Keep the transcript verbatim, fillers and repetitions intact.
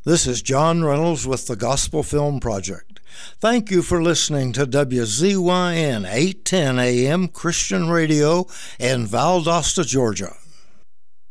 This is John Reynolds with the Gospel Film Project. Thank you for listening to W Z Y N eight ten A M Christian Radio in Valdosta, Georgia.